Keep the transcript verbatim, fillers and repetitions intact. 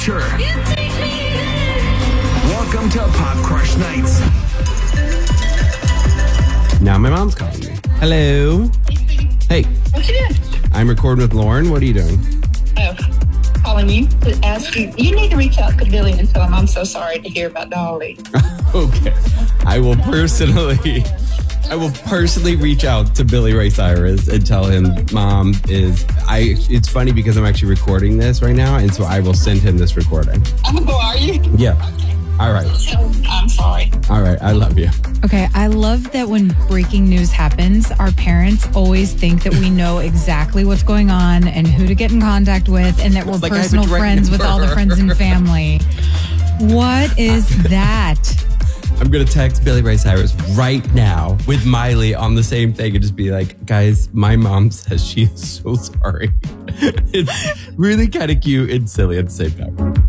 culture. Welcome to Pop Crush Nights. Now my mom's calling me. Hello. Hey. What you doing? I'm recording with Lauren. What are you doing? Oh, calling you to ask you. You need to reach out to Billy and tell him I'm so sorry to hear about Dolly. Okay. I will personally, I will personally reach out to Billy Ray Cyrus and tell him Mom is, I, it's funny because I'm actually recording this right now. And so I will send him this recording. Oh, are you? Yeah. Okay. All right. I'm sorry. All right. I love you. Okay, I love that when breaking news happens, our parents always think that we know exactly what's going on and who to get in contact with, and that we're like personal friends with all the friends and family. What is that? I'm going to text Billy Ray Cyrus right now with Miley on the same thing and just be like, guys, my mom says she is so sorry. It's really kind of cute and silly at the same time.